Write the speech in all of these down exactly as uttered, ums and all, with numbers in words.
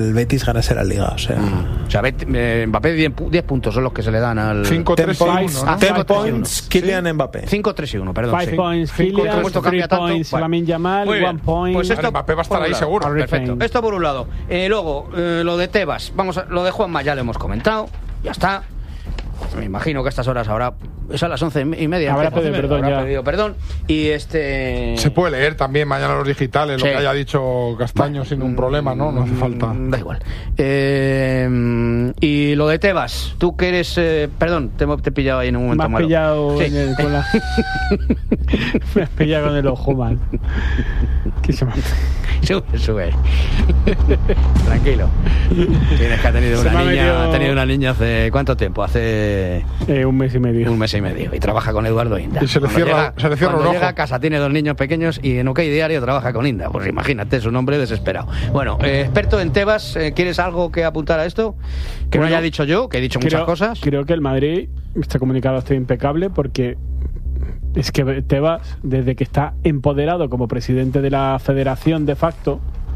el Betis ganase la Liga. O sea, mm. o sea eh, Mbappé diez puntos son los que se le dan al cinco tres y uno. ten points Kylian ¿Sí? Mbappé. cinco tres y uno, perdón. five sí. points Kylian, three points Lamine Yamal, one point. Pues esto, Mbappé va a estar ahí seguro. Perfecto. Esto por un lado. Eh, luego, eh, lo de Tebas. Vamos a, lo de Juanma ya lo hemos comentado. Ya está. Me imagino que a estas horas habrá. Es a las once y media. Habrá pedido perdón. Habrá ya. pedido perdón. Y este. Se puede leer también mañana los digitales, sí. Lo que haya dicho Castaño sin un problema, ¿no? No hace falta. Da igual. Eh, y lo de Tebas. Tú que eres. Eh, perdón, te, te he pillado ahí en un momento malo. Me has pillado sí. en el, con la... Me has pillado con el ojo mal. ¿Qué se me Sube, sube. Tranquilo. Tienes que ha tenido una niña. Metido... Ha tenido una niña hace. ¿Cuánto tiempo? Hace. Eh, un mes y medio. Un mes y medio. Y trabaja con Eduardo Inda. Y se le cuando cierra, llega, se le cierra cuando un llega ojo. a casa tiene dos niños pequeños y en OK Diario trabaja con Inda. Pues imagínate, es un hombre desesperado. Bueno, eh, experto en Tebas, eh, ¿quieres algo que apuntar a esto? Que bueno, no haya dicho yo, que he dicho creo, muchas cosas. Creo que el Madrid, este comunicado está impecable porque es que Tebas, desde que está empoderado como presidente de la federación de facto,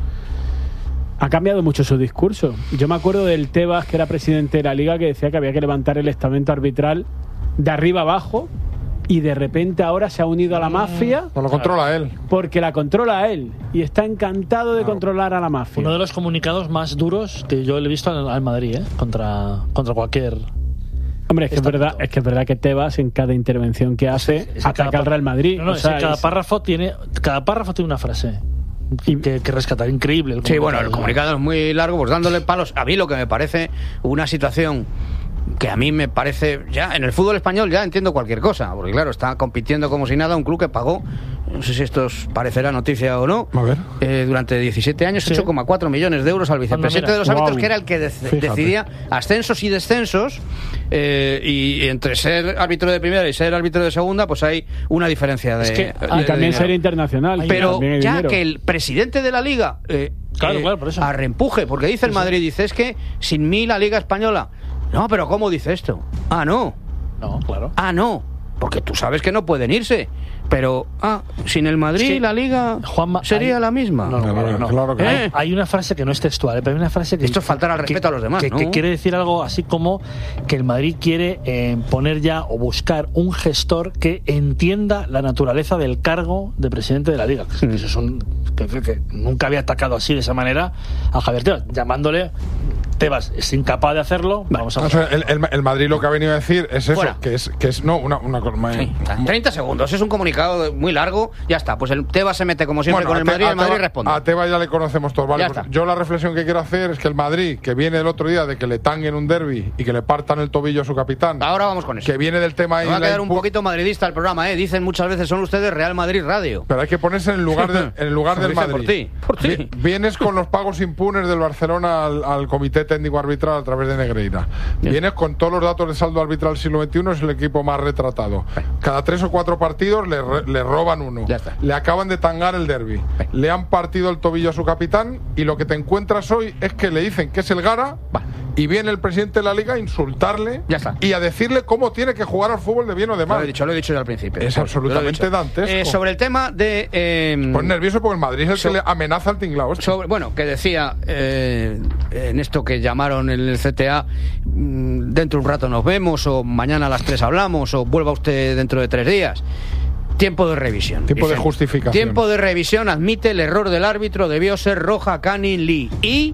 ha cambiado mucho su discurso. Yo me acuerdo del Tebas, que era presidente de la Liga, que decía que había que levantar el estamento arbitral de arriba abajo, y de repente ahora se ha unido a la mafia. Pues lo controla él. Porque la controla él. Y está encantado de claro. controlar a la mafia. Uno de los comunicados más duros que yo le he visto al, al Madrid, ¿eh? Contra, contra cualquier... Hombre, es que es, verdad, es que es verdad que Tebas en cada intervención que hace es, es ataca al Real Madrid. No, no, o sea, es que cada es... párrafo tiene cada párrafo tiene una frase y, que, que rescatar, increíble. Sí, bueno, el comunicado es muy largo, pues dándole palos. A mí lo que me parece una situación que a mí me parece, ya en el fútbol español ya entiendo cualquier cosa, porque claro, está compitiendo como si nada un club que pagó, no sé si esto os parecerá noticia o no, a ver. Eh, durante diecisiete años, sí. ocho coma cuatro millones de euros al vicepresidente de los árbitros, wow. que era el que de- decidía ascensos y descensos, eh, y, y entre ser árbitro de primera y ser árbitro de segunda, pues hay una diferencia de, es que, de, y de también dinero. ser internacional. Pero ya dinero. que el presidente de la Liga eh, claro, eh, claro, por eso. a reempuje, porque dice el Madrid, dice, es que sin mí la Liga Española. No, pero ¿cómo dice esto? Ah, no. No, claro. Ah, no. Porque tú sabes que no pueden irse. Pero, ah, sin el Madrid, es que la Liga Juanma, sería hay... la misma. No, no, claro, no. Claro que ¿Eh? no. Hay, hay una frase que no es textual, pero hay una frase que... Esto es faltar al respeto que, a los demás, que, ¿no? que quiere decir algo así como que el Madrid quiere eh, poner ya o buscar un gestor que entienda la naturaleza del cargo de presidente de la Liga. Que, que, eso es un, que, que nunca había atacado así, de esa manera, a Javier Tebas, llamándole... Tebas es incapaz de hacerlo. Vamos a o sea, el, el, el Madrid lo que ha venido a decir es eso, Fuera. que es que es no una una sí, treinta segundos, es un comunicado muy largo, ya está. Pues el Tebas se mete como siempre bueno, con el Te, Madrid, y el Madrid Tebas, responde. A Tebas ya le conocemos todos, vale. Ya Pues está. yo la reflexión que quiero hacer es que el Madrid, que viene el otro día de que le tanguen un derbi y que le partan el tobillo a su capitán. Ahora vamos con eso. Que viene del tema ahí. Me va a quedar impu- un poquito madridista el programa, ¿eh? Dicen muchas veces son ustedes Real Madrid Radio. Pero hay que ponerse en el lugar de, en el lugar del Madrid. Por ti, por ti. Vi- Vienes con los pagos impunes del Barcelona al, al Comité Técnico Arbitral a través de Negreira. Bien. Vienes con todos los datos de saldo arbitral del siglo veintiuno, es el equipo más retratado. Cada tres o cuatro partidos le, re- le roban uno. Ya está. Le acaban de tangar el derbi. Bien. Le han partido el tobillo a su capitán y lo que te encuentras hoy es que le dicen que es el Gara. Vale. Y viene el presidente de la Liga a insultarle Ya está. y a decirle cómo tiene que jugar al fútbol de bien o de mal. Lo he dicho, lo he dicho ya al principio. Es Lo he absolutamente dicho. dantesco. Eh, sobre el tema de... Eh, Pues nervioso porque el Madrid es el so- que le amenaza al tinglao. este. sobre, bueno, que decía eh, en esto que llamaron en el C T A, mm, dentro de un rato nos vemos, o mañana a las tres hablamos, o vuelva usted dentro de tres días. Tiempo de revisión. Tiempo de Dicen, justificación. Tiempo de revisión, admite el error del árbitro, debió ser roja Cani Lee. Y...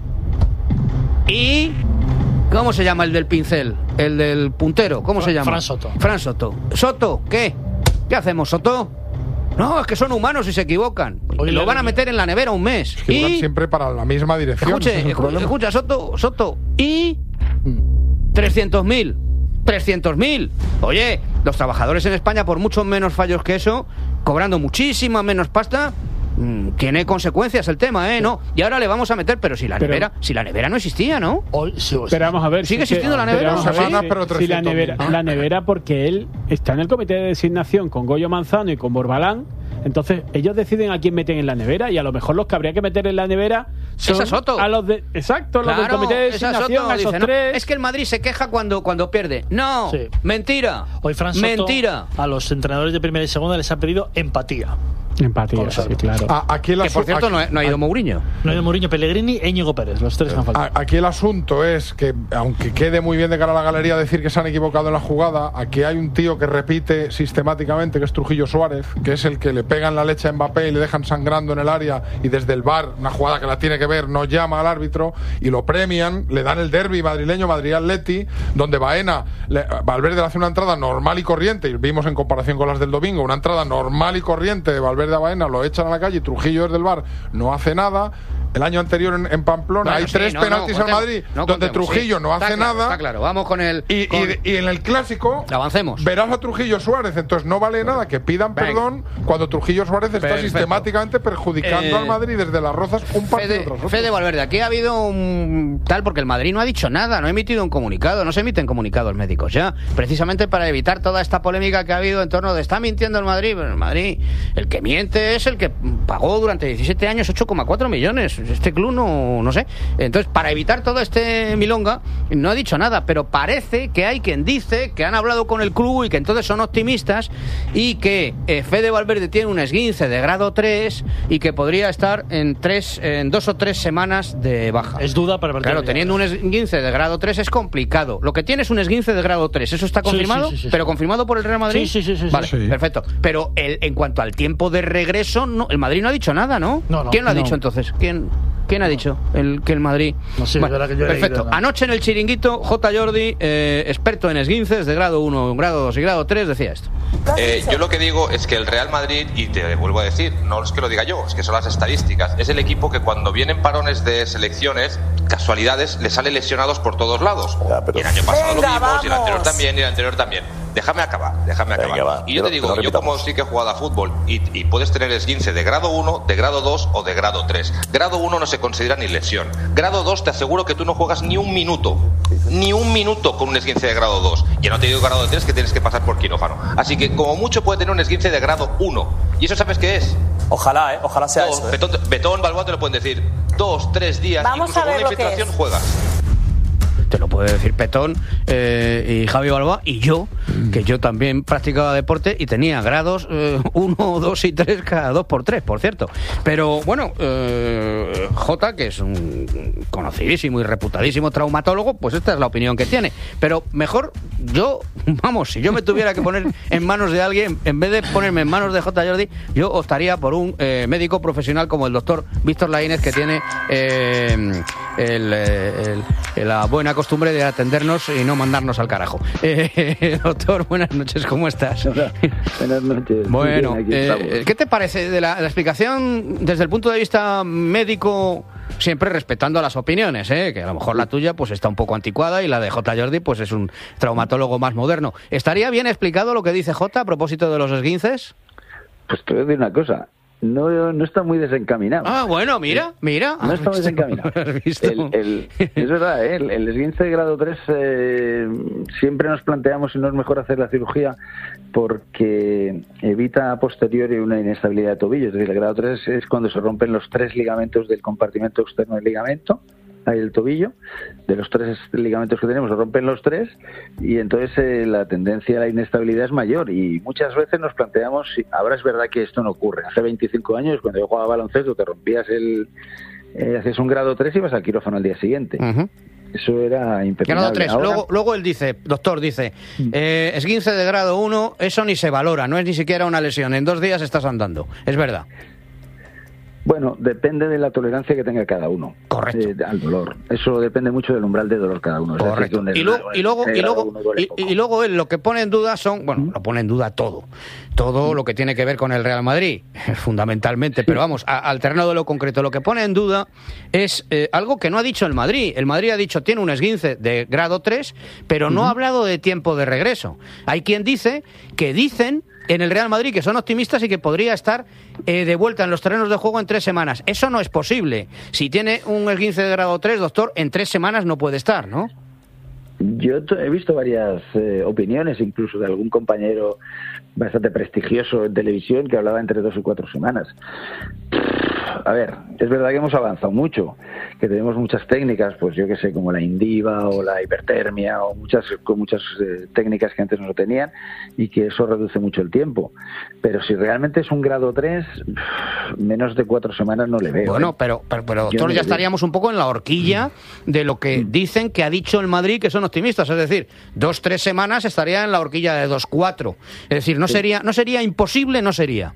Y... ¿Cómo se llama el del pincel? El del puntero, ¿cómo Fra- se llama? Fran Soto. Fran Soto. Soto, ¿qué? ¿Qué hacemos, Soto? No, es que son humanos y se equivocan. Oye, Lo le- van a meter en la nevera un mes. Es que van Y... siempre para la misma dirección. ese Escuche, es el escu- problema. escucha, Soto, Soto. Y... trescientos mil. trescientos mil. Oye, los trabajadores en España, por muchos menos fallos que eso, cobrando muchísima menos pasta, mmm, tiene consecuencias el tema, ¿eh? No. Y ahora le vamos a meter, pero si la Pero- nevera, si la nevera no existía, ¿no? Hoy, sí, sí. Pero vamos a ver. ¿Sigue si existiendo que- la nevera? pero vamos a ver Semanas, si- pero si la trescientos mil. nevera, la nevera, porque él está en el comité de designación con Goyo Manzano y con Borbalán. Entonces, ellos deciden a quién meten en la nevera y a lo mejor los que habría que meter en la nevera son Esa Soto. a los de exacto, los del Claro, comité de esa designación, Soto a esos dice, no, tres. es que el Madrid se queja cuando, cuando pierde. No, Sí. mentira. Hoy Fran Soto Mentira. a los entrenadores de primera y segunda les ha pedido empatía. Empatía, sí, claro. A, aquí el Que por cierto aquí, no ha, no ha ido Mourinho. No ha ido Mourinho, Pellegrini e Íñigo Pérez, los tres que han faltado. a, aquí el asunto es que, aunque quede muy bien de cara a la galería decir que se han equivocado en la jugada, aquí hay un tío que repite sistemáticamente, que es Trujillo Suárez, que es el que le pegan la leche a Mbappé y le dejan sangrando en el área, y desde el V A R, una jugada que la tiene que ver, no llama al árbitro y lo premian, le dan el derbi madrileño, Madrid-Atleti, donde Baena, le, Valverde le hace una entrada normal y corriente, y vimos en comparación con las del domingo, una entrada normal y corriente de Valverde a Baena, lo echan a la calle y Trujillo desde el V A R no hace nada. El año anterior en, en Pamplona Bueno, hay sí, tres no, penaltis no, al Madrid no donde contemos, Trujillo sí. no hace Está claro, nada. Está claro, vamos con el. Y, con... y, y en el clásico Avancemos. verás a Trujillo Suárez, entonces no vale nada que pidan Venga. perdón cuando Trujillo Suárez está Perfecto. sistemáticamente perjudicando Eh, al Madrid desde las Rozas un partido Fede, tras otro. Fede Valverde, aquí ha habido un tal porque el Madrid no ha dicho nada, no ha emitido un comunicado, no se emiten comunicados médicos ya, precisamente para evitar toda esta polémica que ha habido en torno de está mintiendo el Madrid, pero el Madrid, el que miente es el que pagó durante diecisiete años ocho coma cuatro millones, este club no, no sé, entonces para evitar todo este milonga no ha dicho nada, pero parece que hay quien dice que han hablado con el club y que entonces son optimistas y que eh, Fede Valverde tiene un esguince de grado tres y que podría estar en tres, en dos o tres semanas de baja. Es duda para ver. Claro, teniendo un esguince de grado tres es complicado. Lo que tiene es un esguince de grado tres. ¿Eso está confirmado? Sí, sí, sí, sí. ¿Pero confirmado por el Real Madrid? Sí, sí, sí, sí, Vale, sí. perfecto. Pero el, en cuanto al tiempo de regreso, no, el Madrid no ha dicho nada, ¿no? No, no, ¿Quién lo ha no. dicho entonces? ¿Quién, quién ha dicho el, que el Madrid...? No sé, Bueno, es verdad que yo he perfecto. leído, ¿no? Anoche en el Chiringuito, J. Jordi, eh, experto en esguinces de grado uno, grado dos y grado tres, decía esto. Eh, yo lo que digo es que el Real Madrid, y te vuelvo a decir, no es que lo diga yo, es que son las estadísticas, es el equipo que cuando vienen parones de selecciones, casualidades, le salen lesionados por todos lados. Ya, pero- Y el año pasado Venga, lo vimos, y el anterior vamos. también, y el anterior también. Déjame acabar, déjame Venga, acabar. va, y yo que te no- digo, que no yo como repitamos. sí que he jugado a fútbol, y, y puedes tener esguince de grado uno, de grado dos o de grado tres. Grado uno no se considera ni lesión. Grado dos te aseguro que tú no juegas ni un minuto, ni un minuto con un esguince de grado dos. Ya no te digo grado tres que tienes que pasar por quirófano. Así que como mucho puede tener un esguince de grado uno. ¿Y eso sabes qué es? Ojalá, ¿eh? Ojalá sea Dos, eso. ¿eh? Betón, Betón, Balboa te lo pueden decir. Dos, tres días, Vamos incluso a ver con una lo que infiltración es. juegas. Te lo puede decir Petón eh, y Javi Balboa y yo, que yo también practicaba deporte y tenía grados eh, uno, dos y tres cada dos por tres, por cierto. Pero bueno, eh, J, que es un conocidísimo y reputadísimo traumatólogo, pues esta es la opinión que tiene. Pero mejor yo, vamos, si yo me tuviera que poner en manos de alguien, en vez de ponerme en manos de J. Jordi, yo optaría por un eh, médico profesional como el doctor Víctor Laínez, que tiene eh, el, el, el, la buena costumbre de atendernos y no mandarnos al carajo. Eh, doctor, buenas noches, ¿cómo estás? Hola, buenas noches. Bueno, Muy bien, aquí eh, estamos. ¿qué te parece de la, la explicación desde el punto de vista médico, siempre respetando las opiniones, eh? Que a lo mejor la tuya pues está un poco anticuada y la de J. Jordi pues es un traumatólogo más moderno? ¿Estaría bien explicado lo que dice J a propósito de los esguinces? Pues te voy a decir una cosa. No, no está muy desencaminado. Ah, bueno, mira, mira. No ¿Has está muy visto? desencaminado. ¿Has visto? El, el- es verdad, ¿eh? el, el esguince de grado tres eh, siempre nos planteamos si no es mejor hacer la cirugía porque evita a posteriori una inestabilidad de tobillo. Es decir, el grado tres es cuando se rompen los tres ligamentos del compartimento externo del ligamento, ahí el tobillo. De los tres ligamentos que tenemos se rompen los tres y entonces eh, la tendencia a la inestabilidad es mayor y muchas veces nos planteamos si ahora es verdad que esto no ocurre. Hace veinticinco años cuando yo jugaba baloncesto te rompías el eh, hacías un grado tres y ibas al quirófano al día siguiente. Ujú. Eso era impepinable. Grado tres. Ahora- Luego, luego él dice, doctor, dice, eh, esguince de grado uno, eso ni se valora, no es ni siquiera una lesión. En dos días estás andando. Es verdad. Bueno, depende de la tolerancia que tenga cada uno. Correcto. eh, al dolor. Eso depende mucho del umbral de dolor cada uno. Es decir, Correcto. que un Y luego, y luego, esguince y de grado luego, uno duele y, poco. y luego él lo que pone en duda son, bueno, lo pone en duda todo, todo lo que tiene que ver con el Real Madrid, fundamentalmente, pero vamos, a- al terreno de lo concreto, lo que pone en duda es eh, algo que no ha dicho el Madrid. El Madrid ha dicho, tiene un esguince de grado tres, pero no ha hablado de tiempo de regreso. Hay quien dice que dicen en el Real Madrid que son optimistas y que podría estar eh, de vuelta en los terrenos de juego en tres semanas. Eso no es posible. Si tiene un esguince de grado tres, doctor, en tres semanas no puede estar, ¿no? Yo t- he visto varias eh, opiniones, incluso de algún compañero bastante prestigioso en televisión, que hablaba entre dos y cuatro semanas. A ver, es verdad que hemos avanzado mucho, que tenemos muchas técnicas, pues yo que sé, como la indiva o la hipertermia o muchas con muchas eh, técnicas que antes no tenían y que eso reduce mucho el tiempo. Pero si realmente es un grado tres, menos de cuatro semanas no le veo. Bueno, ¿eh? pero, pero, pero doctor, no ya estaríamos veo. un poco en la horquilla de lo que dicen que ha dicho el Madrid, que son optimistas, es decir, dos, tres semanas estaría en la horquilla de dos, cuatro. Es decir, no, sí. sería, no sería imposible, no sería.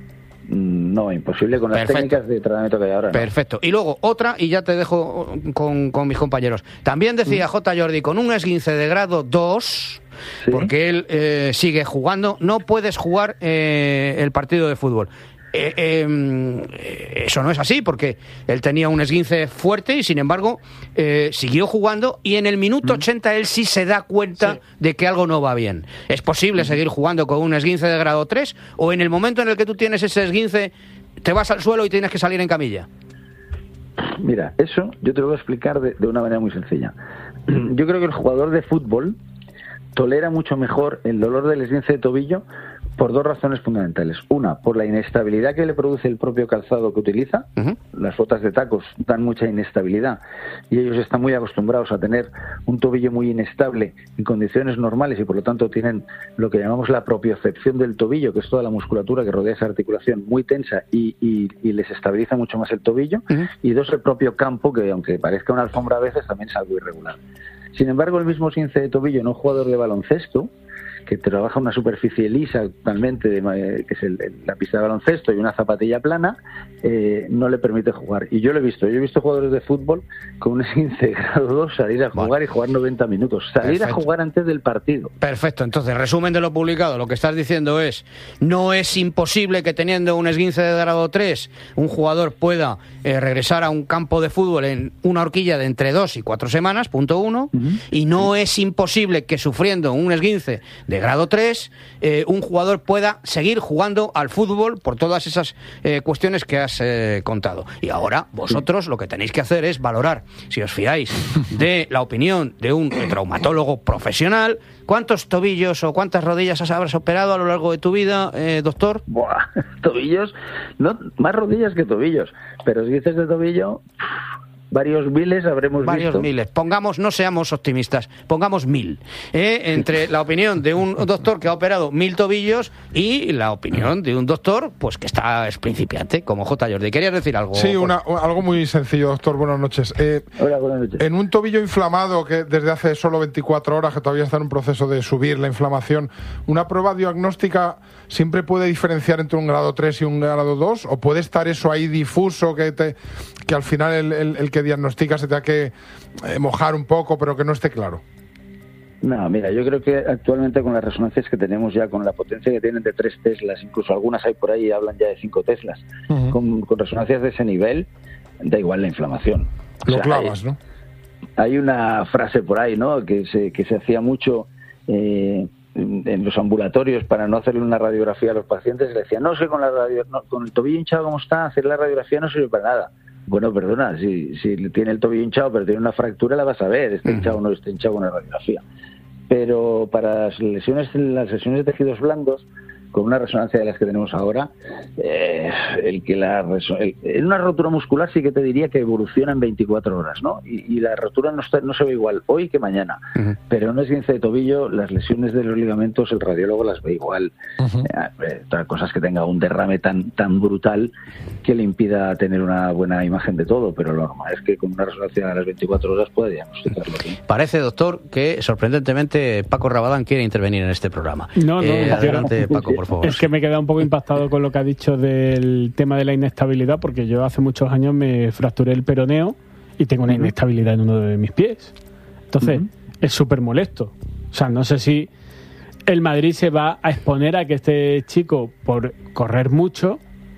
No, imposible con las Perfecto. técnicas de tratamiento que hay ahora. ¿no? Perfecto. Y luego otra, y ya te dejo con, con mis compañeros. También decía ¿Mm? J. Jordi, con un esguince de grado dos, ¿sí? porque él eh, sigue jugando, no puedes jugar eh, el partido de fútbol. Eh, eh, eso no es así, porque él tenía un esguince fuerte y sin embargo eh, siguió jugando, y en el minuto ochenta él sí se da cuenta sí. de que algo no va bien. ¿Es posible seguir jugando con un esguince de grado tres, o en el momento en el que tú tienes ese esguince te vas al suelo y tienes que salir en camilla? Mira, eso yo te lo voy a explicar de, de una manera muy sencilla. Yo creo que el jugador de fútbol tolera mucho mejor el dolor del esguince de tobillo por dos razones fundamentales. Una, por la inestabilidad que le produce el propio calzado que utiliza. Uh-huh. Las botas de tacos dan mucha inestabilidad y ellos están muy acostumbrados a tener un tobillo muy inestable en condiciones normales y por lo tanto tienen lo que llamamos la propiocepción del tobillo, que es toda la musculatura que rodea esa articulación muy tensa y, y, y les estabiliza mucho más el tobillo. Uh-huh. Y dos, el propio campo, que aunque parezca una alfombra a veces también es algo irregular. Sin embargo, el mismo esguince de tobillo en un jugador de baloncesto, que trabaja una superficie lisa totalmente, de, que es el, el, la pista de baloncesto y una zapatilla plana, eh, no le permite jugar. Y yo lo he visto, yo he visto jugadores de fútbol con un esguince de grado dos salir a jugar vale. y jugar noventa minutos, salir Perfecto. a jugar antes del partido. Perfecto, entonces, resumen de lo publicado, lo que estás diciendo es, no es imposible que teniendo un esguince de grado tres, un jugador pueda eh, regresar a un campo de fútbol en una horquilla de entre dos y cuatro semanas, punto uno, uh-huh. y no es imposible que sufriendo un esguince de grado tres, eh, un jugador pueda seguir jugando al fútbol por todas esas eh, cuestiones que has eh, contado. Y ahora vosotros lo que tenéis que hacer es valorar, si os fiáis de la opinión de un traumatólogo profesional, ¿cuántos tobillos o cuántas rodillas habrás operado a lo largo de tu vida, eh, doctor? Buah, tobillos, no, más rodillas que tobillos, pero si dices de tobillo... Varios miles habremos Varios visto. miles. Pongamos, no seamos optimistas, pongamos mil. ¿eh? Entre la opinión de un doctor que ha operado mil tobillos y la opinión de un doctor pues que está es principiante, como J. Jordi. ¿Querías decir algo? Sí, una, algo muy sencillo, doctor. Buenas noches. Eh, Hola, buenas noches. En un tobillo inflamado que desde hace solo veinticuatro horas, que todavía está en un proceso de subir la inflamación, ¿una prueba diagnóstica siempre puede diferenciar entre un grado tres y un grado dos? ¿O puede estar eso ahí difuso que, te, que al final el, el, el que diagnostica se tenga que eh, mojar un poco, pero que no esté claro? No, mira, yo creo que actualmente con las resonancias que tenemos ya, con la potencia que tienen de tres teslas, incluso algunas hay por ahí y hablan ya de cinco teslas, uh-huh. con, con resonancias de ese nivel, da igual la inflamación. Lo o sea, clavas, hay, ¿no? Hay una frase por ahí, ¿no?, que se, que se hacía mucho eh, en, en los ambulatorios para no hacerle una radiografía a los pacientes. Le decían, no sé, con, la radio, no, con el tobillo hinchado como está, hacer la radiografía no sirve para nada. Bueno, perdona, si, si tiene el tobillo hinchado pero tiene una fractura, la vas a ver, está hinchado o no está hinchado con la radiografía. Pero para las lesiones, las lesiones de tejidos blandos, con una resonancia de las que tenemos ahora, eh, el que la el, en una rotura muscular sí que te diría que evoluciona en veinticuatro horas, ¿no? Y, y la rotura no, está, no se ve igual hoy que mañana. Uh-huh. Pero en un esguince de tobillo, las lesiones de los ligamentos, el radiólogo las ve igual. Uh-huh. Eh, otra cosa es que tenga un derrame tan tan brutal que le impida tener una buena imagen de todo, pero lo normal es que con una resonancia a las veinticuatro horas puede diagnosticarlo bien. Parece, doctor, que sorprendentemente Paco Rabadán quiere intervenir en este programa. No, no, eh, no adelante, Paco, por favor. Es que me he quedado un poco impactado con lo que ha dicho del tema de la inestabilidad, porque yo hace muchos años me fracturé el peroneo y tengo una inestabilidad en uno de mis pies. Entonces, uh-huh. es súper molesto. O sea, no sé si el Madrid se va a exponer a que este chico, por correr mucho,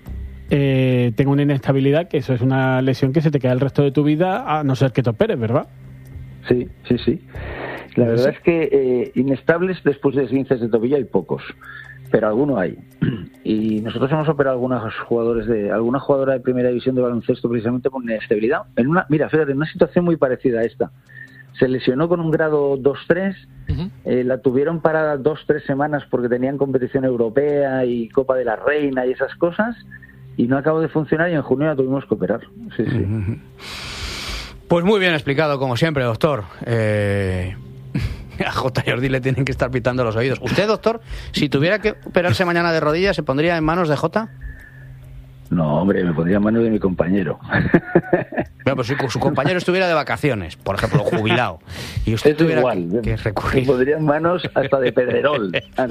eh, tenga una inestabilidad, que eso es una lesión que se te queda el resto de tu vida, a no ser que te operes, ¿verdad? Sí, sí, sí. La verdad sí. es que eh, inestables después de esguinces de tobillo hay pocos, pero alguno hay. Y nosotros hemos operado algunos jugadores de alguna jugadora de primera división de baloncesto precisamente con inestabilidad. En una, mira, fíjate, en una situación muy parecida a esta. Se lesionó con un grado dos tres, uh-huh. eh, la tuvieron para dos tres semanas porque tenían competición europea y Copa de la Reina y esas cosas, y no acabó de funcionar y en junio la tuvimos que operar. Sí, sí. Uh-huh. Pues muy bien explicado, como siempre, doctor. Eh... A J. Jordi le tienen que estar pitando los oídos. ¿Usted, doctor, si tuviera que operarse mañana de rodillas, se pondría en manos de J? No, hombre, me pondría en manos de mi compañero. Bueno, pues si su compañero estuviera de vacaciones, por ejemplo, jubilado, y usted es tuviera igual, que, que recurrir... Me pondría en manos hasta de Pedrerol.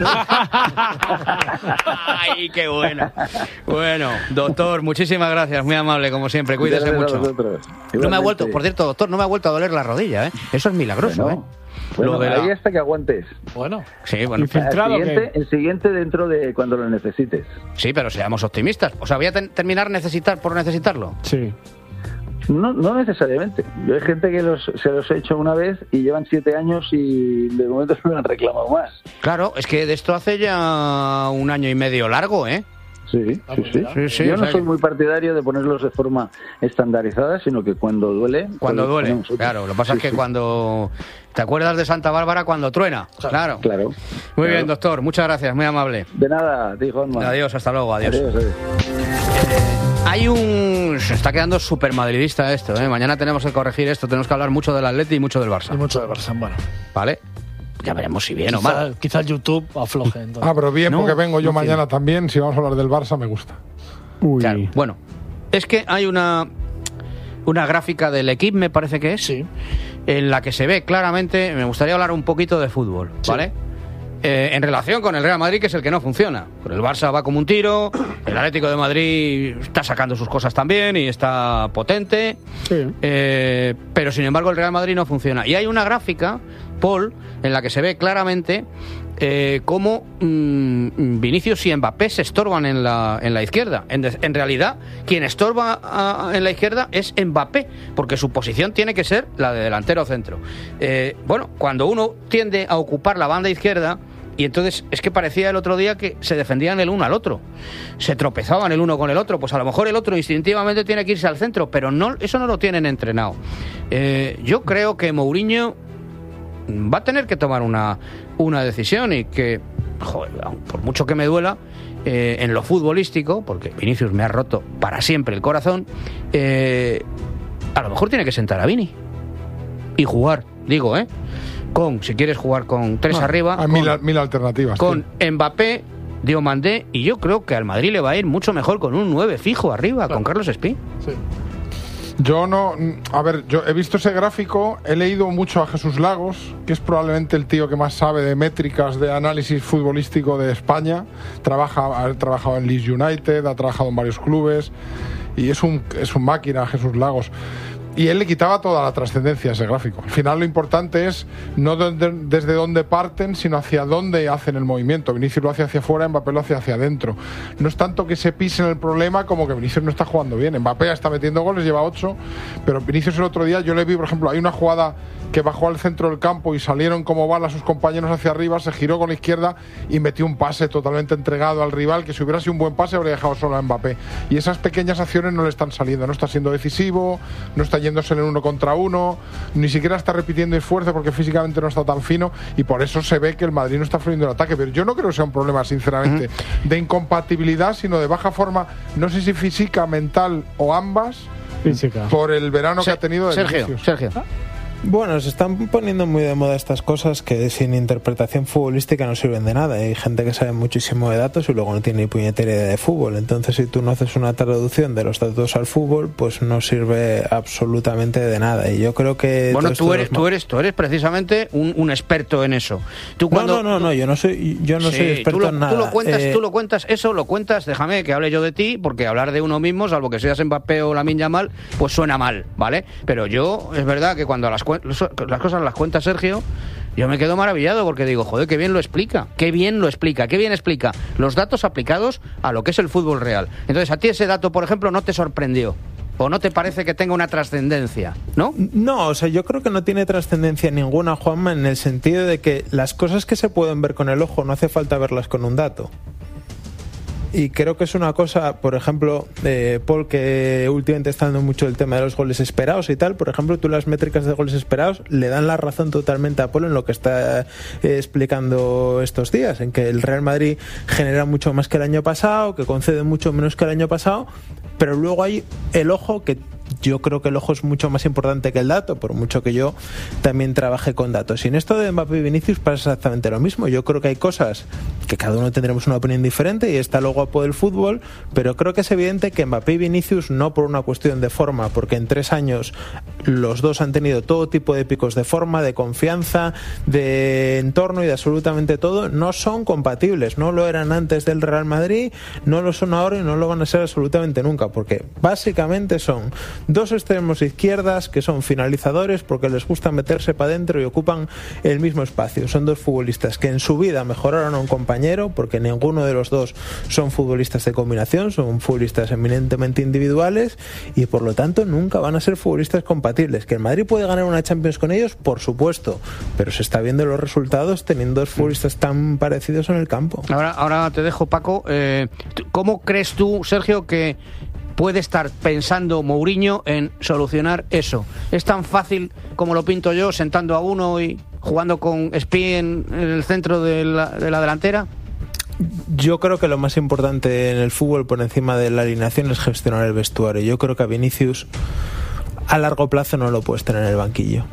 ¡Ay, qué bueno! Bueno, doctor, muchísimas gracias, muy amable, como siempre, cuídese mucho. No me ha vuelto, por cierto, doctor, no me ha vuelto a doler la rodilla, ¿eh? Eso es milagroso, bueno. ¿eh? Bueno, de la... ahí hasta que aguantes. Bueno, sí, bueno. ¿Infiltrado el, siguiente, el siguiente dentro de cuando lo necesites. Sí, pero seamos optimistas. O sea, voy a ten- terminar necesitar por necesitarlo. Sí. No, no necesariamente. Yo hay gente que los, se los he hecho una vez y llevan siete años y de momento no me han reclamado más. Claro, es que de esto hace ya un año y medio largo, ¿eh? Sí, sí, sí. sí, sí Yo o no sea soy que... muy partidario de ponerlos de forma estandarizada, sino que cuando duele... Cuando duele, claro. Lo que pasa sí, es que sí. cuando... ¿Te acuerdas de Santa Bárbara cuando truena? Claro. Claro. Muy claro. bien, doctor. Muchas gracias. Muy amable. De nada, tío Juanma. Adiós, hasta luego. Adiós. Adiós, adiós. Eh, hay un... Se está quedando súper madridista esto, ¿eh? Mañana tenemos que corregir esto. Tenemos que hablar mucho del Atleti y mucho del Barça. Y mucho del Barça, bueno. ¿Vale? Ya veremos si bien quizá, o mal. Quizá el YouTube afloje. Entonces. Ah, pero bien, no, porque vengo yo no mañana quiero. también. Si vamos a hablar del Barça, me gusta. Uy. Claro. Bueno, es que hay una... Una gráfica del equipo, me parece que es, sí. en la que se ve claramente, me gustaría hablar un poquito de fútbol, ¿vale? Sí. Eh, en relación con el Real Madrid, que es el que no funciona. Pero el Barça va como un tiro, el Atlético de Madrid está sacando sus cosas también y está potente, sí. eh, pero sin embargo el Real Madrid no funciona. Y hay una gráfica, Paul, en la que se ve claramente eh, cómo mmm, Vinicius y Mbappé se estorban en la, en la izquierda. En, de, en realidad, quien estorba a, a, en la izquierda es Mbappé, porque su posición tiene que ser la de delantero centro. Eh, bueno, cuando uno tiende a ocupar la banda izquierda, y entonces es que parecía el otro día que se defendían el uno al otro, se tropezaban el uno con el otro, pues a lo mejor el otro instintivamente tiene que irse al centro, pero no, eso no lo tienen entrenado. Eh, yo creo que Mourinho va a tener que tomar una, una decisión y que, joder, por mucho que me duela, eh, en lo futbolístico, porque Vinicius me ha roto para siempre el corazón, eh, a lo mejor tiene que sentar a Vini y jugar, digo, ¿eh? Con, si quieres jugar con tres no, arriba, hay con, mil, mil alternativas. Con sí. Mbappé, Diomandé, y yo creo que al Madrid le va a ir mucho mejor con un nueve fijo arriba, claro. Con Carlos Espí. Sí. Yo no, a ver, yo he visto ese gráfico, he leído mucho a Jesús Lagos, que es probablemente el tío que más sabe de métricas de análisis futbolístico de España. Trabaja, ha trabajado en Leeds United, ha trabajado en varios clubes y es un, es un máquina Jesús Lagos. Y él le quitaba toda la trascendencia a ese gráfico. Al final lo importante es no de, de, desde dónde parten, sino hacia dónde hacen el movimiento. Vinicius lo hace hacia afuera, Mbappé lo hace hacia adentro. No es tanto que se pisen el problema como que Vinicius no está jugando bien. Mbappé está metiendo goles, lleva ocho, pero Vinicius el otro día, yo le vi, por ejemplo, hay una jugada que bajó al centro del campo y salieron como balas sus compañeros hacia arriba, se giró con la izquierda y metió un pase totalmente entregado al rival, que si hubiera sido un buen pase habría dejado solo a Mbappé. Y esas pequeñas acciones no le están saliendo, no está siendo decisivo, no está yéndose en el uno contra uno, ni siquiera está repitiendo esfuerzo porque físicamente no está tan fino y por eso se ve que el Madrid no está fluyendo el ataque. Pero yo no creo que sea un problema, sinceramente, uh-huh. de incompatibilidad, sino de baja forma, no sé si física, mental o ambas, física, por el verano Se- que ha tenido de Sergio, Vinicius. Sergio. Bueno, se están poniendo muy de moda estas cosas que sin interpretación futbolística no sirven de nada. Hay gente que sabe muchísimo de datos y luego no tiene ni puñetera idea de fútbol. Entonces, si tú no haces una traducción de los datos al fútbol, pues no sirve absolutamente de nada. Y yo creo que... Bueno, todo tú esto eres, de los... tú eres, tú eres precisamente un, un experto en eso. Tú cuando, No, no, no, no, yo no soy, yo no Sí, soy experto tú lo, en nada. Tú lo cuentas, Eh, tú lo cuentas, eso lo cuentas, déjame que hable yo de ti, porque hablar de uno mismo, salvo que seas Mbappé o Lamine Yamal, pues suena mal, ¿vale? Pero yo, es verdad que cuando las, cuen- las cosas las cuenta Sergio, yo me quedo maravillado porque digo, joder, qué bien lo explica, qué bien lo explica, qué bien explica los datos aplicados a lo que es el fútbol real. Entonces, a ti ese dato, por ejemplo, no te sorprendió. ¿O no te parece que tenga una trascendencia? ¿No? No, o sea, yo creo que no tiene trascendencia ninguna, Juanma, en el sentido de que las cosas que se pueden ver con el ojo no hace falta verlas con un dato. y creo que es una cosa, por ejemplo, eh, Paul, que últimamente está dando mucho el tema de los goles esperados y tal, por ejemplo, tú las métricas de goles esperados le dan la razón totalmente a Paul en lo que está eh, explicando estos días, en que el Real Madrid genera mucho más que el año pasado, que concede mucho menos que el año pasado, pero luego hay el ojo, que yo creo que el ojo es mucho más importante que el dato, por mucho que yo también trabaje con datos. Y en esto de Mbappé y Vinicius pasa exactamente lo mismo. Yo creo que hay cosas que cada uno tendremos una opinión diferente y está lo guapo del fútbol, pero creo que es evidente que Mbappé y Vinicius, no por una cuestión de forma, porque en tres años los dos han tenido todo tipo de picos de forma, de confianza, de entorno y de absolutamente todo, no son compatibles. No lo eran antes del Real Madrid, no lo son ahora y no lo van a ser absolutamente nunca, porque básicamente son dos extremos izquierdas que son finalizadores porque les gusta meterse para adentro y ocupan el mismo espacio. Son dos futbolistas que en su vida mejoraron a un compañero, porque ninguno de los dos son futbolistas de combinación, son futbolistas eminentemente individuales y por lo tanto nunca van a ser futbolistas compatibles. ¿Que el Madrid puede ganar una Champions con ellos? Por supuesto, pero se está viendo los resultados teniendo dos futbolistas tan parecidos en el campo. Ahora, ahora te dejo, Paco. Eh, ¿Cómo crees tú, Sergio, que puede estar pensando Mourinho en solucionar eso? ¿Es tan fácil como lo pinto yo, sentando a uno y jugando con Espí en, en el centro de la, de la delantera? Yo creo que lo más importante en el fútbol, por encima de la alineación, es gestionar el vestuario. Yo creo que a Vinicius a largo plazo no lo puedes tener en el banquillo.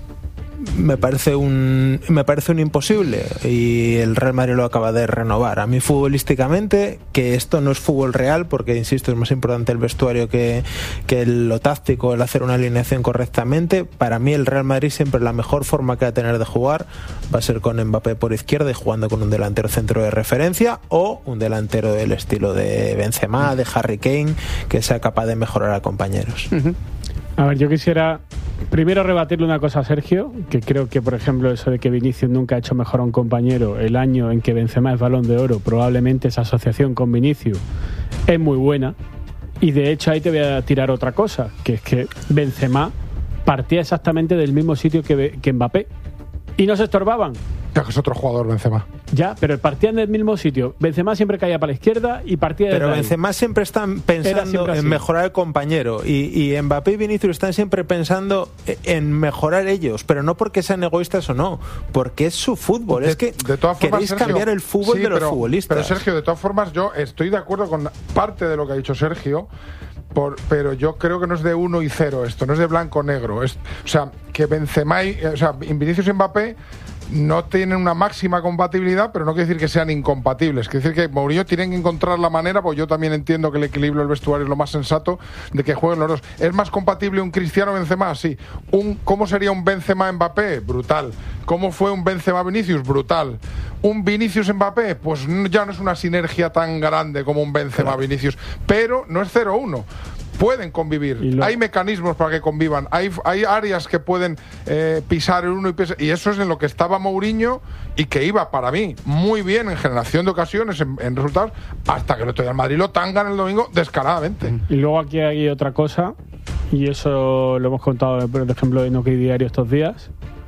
Me parece un me parece un imposible, y el Real Madrid lo acaba de renovar. A mí futbolísticamente, que esto no es fútbol real, porque insisto, es más importante el vestuario que, que lo táctico, el hacer una alineación correctamente. Para mí el Real Madrid siempre la mejor forma que va a tener de jugar va a ser con Mbappé por izquierda y jugando con un delantero centro de referencia, o un delantero del estilo de Benzema, de Harry Kane, que sea capaz de mejorar a compañeros. Uh-huh. A ver, yo quisiera primero rebatirle una cosa a Sergio, que creo que, por ejemplo, eso de que Vinicius nunca ha hecho mejor a un compañero el año en que Benzema es Balón de Oro, probablemente esa asociación con Vinicius es muy buena, y de hecho ahí te voy a tirar otra cosa, que es que Benzema partía exactamente del mismo sitio que, que Mbappé y no se estorbaban. Ya que es otro jugador, Benzema. Ya, pero partían del mismo sitio. Benzema siempre caía para la izquierda y partía de Pero ahí. Benzema siempre está pensando siempre en mejorar el compañero, y, y Mbappé y Vinicius están siempre pensando en mejorar ellos, pero no porque sean egoístas o no, porque es su fútbol. De, es que de todas formas, queréis Sergio, cambiar el fútbol sí, de los pero, futbolistas. Pero Sergio, de todas formas, yo estoy de acuerdo con parte de lo que ha dicho Sergio, por, pero yo creo que no es de uno y cero esto, no es de blanco-negro. Es, o sea, que Benzema y, o sea, Vinicius y Mbappé no tienen una máxima compatibilidad, pero no quiere decir que sean incompatibles. Quiere decir que Mourinho tiene que encontrar la manera, pues yo también entiendo que el equilibrio del vestuario es lo más sensato, de que jueguen los dos. ¿Es más compatible un Cristiano Benzema? Sí. Un, ¿Cómo sería un Benzema Mbappé? Brutal. ¿Cómo fue un Benzema Vinicius? Brutal. ¿Un Vinicius Mbappé? Pues ya no es una sinergia tan grande como un Benzema Vinicius, pero no es cero uno. Pueden convivir, lo... hay mecanismos para que convivan, hay, hay áreas que pueden eh, pisar el uno y pisar, y eso es en lo que estaba Mourinho, y que iba para mí muy bien en generación de ocasiones, en, en resultados, hasta que el otro día el Madrid lo tangan el domingo descaradamente. Y luego aquí hay otra cosa, y eso lo hemos contado, por ejemplo, en OK Diario estos días.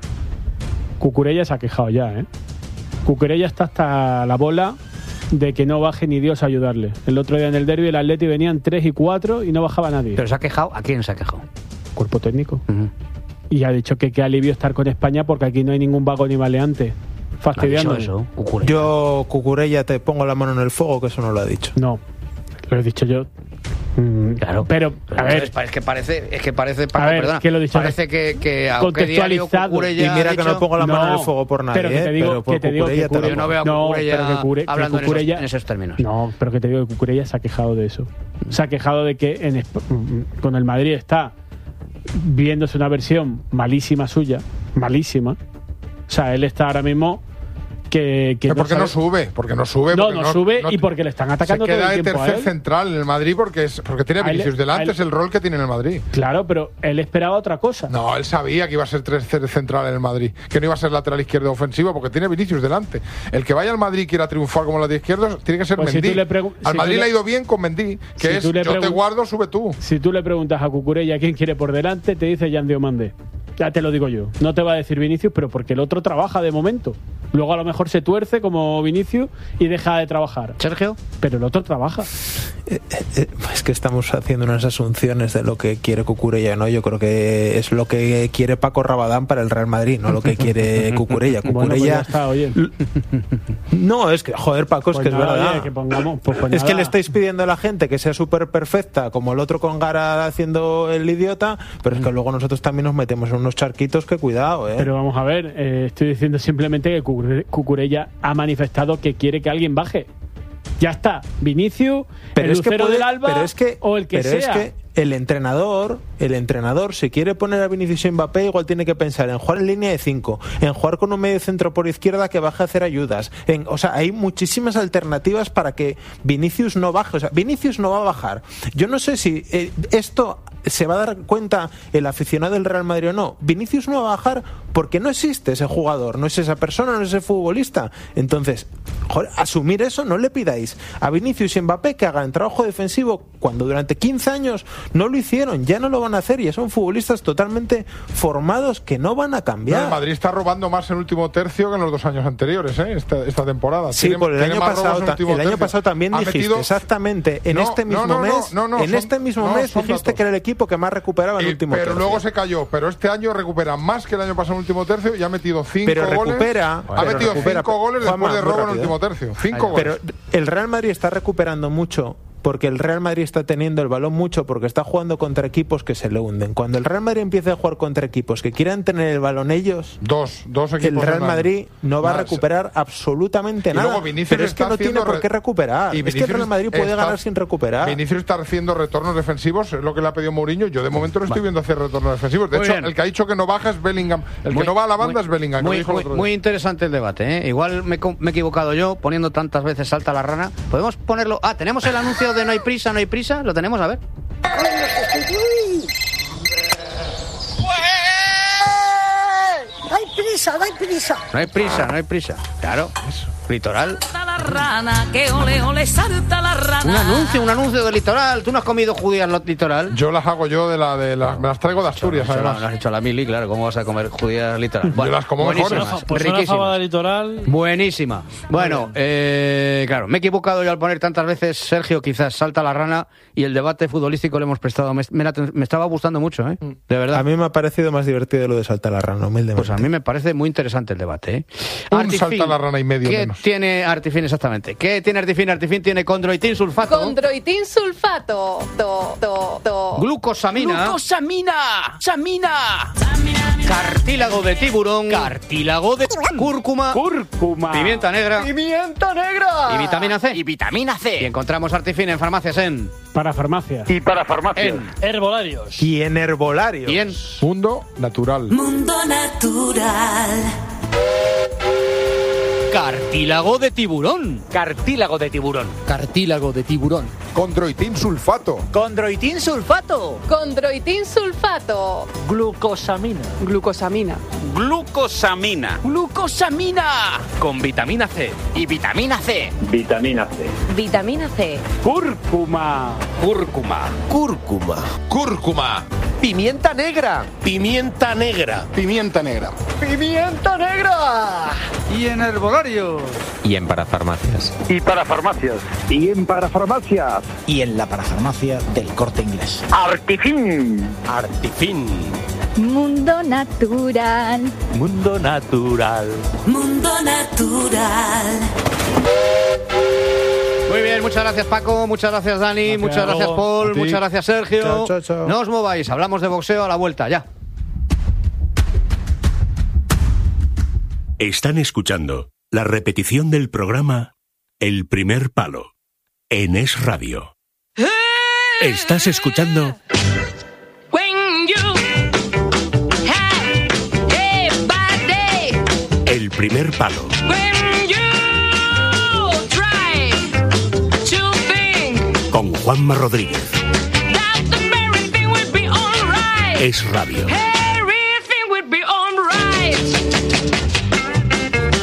Cucurella se ha quejado ya, ¿eh? Cucurella está hasta la bola de que no baje ni Dios a ayudarle. El otro día en el derbi el Atleti venían tres y cuatro y no bajaba nadie. ¿Pero se ha quejado? ¿A quién se ha quejado? Cuerpo técnico. Uh-huh. Y ha dicho que qué alivio estar con España, porque aquí no hay ningún vago ni maleante fastidiando. Eso, Cucurella. Yo, Cucurella, te pongo la mano en el fuego, que eso no lo ha dicho. No, lo he dicho yo. Mm, claro, pero, pero a ver, es que parece, es que parece, Paco, a ver, perdona, que lo he dicho, parece que, que a contextualizado. Y mira que no pongo la mano en el fuego por nadie, pero que te digo, ¿eh? Pero por que te digo que Cucurella, yo no veo a no, Cucurella pero que Cure, hablando que Cucurella, en, esos, en esos términos. No, pero que te digo que Cucurella se ha quejado de eso. Se ha quejado de que en, con el Madrid está viéndose una versión malísima suya, malísima. O sea, él está ahora mismo que, que no porque sabe. no sube, porque no sube. No, porque no, no sube no, y porque le están atacando todo el tiempo. Se queda de tercer a él. central en el Madrid porque es porque tiene a Vinicius delante, él, es el rol que tiene en el Madrid. Claro, pero él esperaba otra cosa. No, él sabía que iba a ser tercer central en el Madrid, que no iba a ser lateral izquierdo ofensivo porque tiene a Vinicius delante. El que vaya al Madrid y quiera triunfar como lateral izquierdo tiene que ser pues Mendy. Si pregu- al si Madrid le ha ido bien con Mendy, que si es yo pregu- te guardo, sube tú. Si tú le preguntas a Cucurella quién quiere por delante, te dice Jan Diomande. Ya te lo digo yo. No te va a decir Vinicius, pero porque el otro trabaja de momento. Luego a lo mejor se tuerce como Vinicius y deja de trabajar. Sergio. Pero el otro trabaja. Eh, eh, es que estamos haciendo unas asunciones de lo que quiere Cucurella, ¿no? Yo creo que es lo que quiere Paco Rabadán para el Real Madrid, no lo que quiere Cucurella. Cucurella... Bueno, pues ya está, oye. No, es que, joder, Paco, es pues que nada, es verdad. Oye, que pongamos, pues pues es nada. que le estáis pidiendo a la gente que sea súper perfecta, como el otro con Gara haciendo el idiota, pero es que luego nosotros también nos metemos en unos charquitos que cuidado, ¿eh? Pero vamos a ver, eh, estoy diciendo simplemente que Cucure- Cucurella ha manifestado que quiere que alguien baje. Ya está, Vinicius, pero el es que Lucero puede, del Alba pero es que, o el que pero sea. Es que el entrenador, el entrenador, si quiere poner a Vinicius y Mbappé, igual tiene que pensar en jugar en línea de cinco, en jugar con un medio centro por izquierda que baje a hacer ayudas. En, o sea, hay muchísimas alternativas para que Vinicius no baje. O sea, Vinicius no va a bajar. Yo no sé si eh, esto se va a dar cuenta el aficionado del Real Madrid o no. Vinicius no va a bajar porque no existe ese jugador, no es esa persona, no es ese futbolista. Entonces, joder, asumir eso, no le pidáis a Vinicius y Mbappé que hagan trabajo defensivo cuando durante quince años no lo hicieron, ya no lo van a hacer y son futbolistas totalmente formados que no van a cambiar. No, el Madrid está robando más en el último tercio que en los dos años anteriores, ¿eh? esta, esta temporada. Sí, tiene, por el tiene año más pasado, robos en el último el año tercio. pasado también Ha dijiste metido... exactamente en no, este mismo no, no, mes, no, no, no, en son, este mismo no, mes son dijiste datos. que era el equipo que más recuperaba en el Eh, último pero tercio. luego se cayó, pero este año recupera más que el año pasado en el último tercio y ha metido cinco pero goles. recupera, ha pero metido recupera, cinco goles Juanma, después de muy robo en el rápido. último tercio. Cinco goles. Pero el Real Madrid está recuperando mucho porque el Real Madrid está teniendo el balón mucho porque está jugando contra equipos que se le hunden. Cuando el Real Madrid empiece a jugar contra equipos que quieran tener el balón ellos, dos, dos equipos el Real en Madrid no va a Nada, recuperar absolutamente y nada. luego Vinicius Pero es que está no tiene haciendo por re- qué recuperar. y Es que el Vinicius Real Madrid puede está- ganar sin recuperar. Vinicius está haciendo retornos defensivos, es lo que le ha pedido Mourinho. Yo de momento no estoy viendo hacer retornos defensivos. De Muy hecho, bien. el que ha dicho que no baja es Bellingham. El Muy- que no va a la banda muy- es Bellingham. que lo Muy, dijo el muy, otro día. muy interesante el debate, ¿eh? Igual me, co- me he equivocado yo poniendo tantas veces salta la rana. ¿Podemos ponerlo? Ah, tenemos el anuncio de no hay prisa, no hay prisa. Lo tenemos, a ver. ¡No hay prisa, no hay prisa! No hay prisa, no hay prisa. Claro, eso. Litoral. La rana, que ole ole salta la rana. Un anuncio, un anuncio del litoral. ¿Tú no has comido judías lo- litoral? Yo las hago yo de la de las, me las traigo de Asturias, Eso no, además. no has hecho la mili, claro. ¿Cómo vas a comer judías litoral? Yo las como buenísimas, mejores. Pues una riquísimas. fabada litoral. Buenísima. Bueno, eh, claro, me he equivocado yo al poner tantas veces Sergio, quizás salta la rana, y el debate futbolístico le hemos prestado. Me, me, la- me estaba gustando mucho, ¿eh? De verdad. A mí me ha parecido más divertido lo de saltar la rana, humildemente. Pues a mí me parece muy interesante el debate, ¿eh? Un Artifin, salta la rana y medio ¿qué menos. tiene Artifin exactamente? ¿Qué tiene Artifin? Artifin tiene condroitin sulfato, Condroitin sulfato. To, to, to. glucosamina, ¡Glucosamina! ¡Samina! cartílago de tiburón, cartílago de cúrcuma, Cúrcuma. pimienta negra ¡Pimienta negra! y vitamina C. Y vitamina Y C. encontramos Artifin en farmacias en... Para farmacia. Y para farmacia. en Herbolarios. Y en herbolarios. y en... Mundo natural. Mundo natural. Cartílago de tiburón. Cartílago de tiburón. Cartílago de tiburón. Condroitin sulfato. Condroitin sulfato. Condroitin sulfato. Glucosamina. Glucosamina. Glucosamina. Glucosamina. Con vitamina C. Y vitamina C. Vitamina C. Vitamina C. Cúrcuma. Cúrcuma. Cúrcuma. Cúrcuma. Pimienta negra. Pimienta negra. Pimienta negra. ¡Pimienta negra! Y en herbolarios. Y en parafarmacias. Y para farmacias. Y en para farmacias. Y en la parafarmacia del Corte Inglés. Artifin. Artifin. Mundo natural. Mundo natural. Mundo natural. Muy bien, muchas gracias Paco, muchas gracias Dani, Gracias. muchas gracias Paul, A ti. muchas gracias Sergio. Chao, chao, chao. No os mováis, hablamos de boxeo a la vuelta, ya. Están escuchando la repetición del programa El Primer Palo en Es Radio. Estás escuchando When you have a bad day. El Primer Palo When you try to think con Juanma Rodríguez. that the very thing will be alright. Es Radio. Everything will be alright.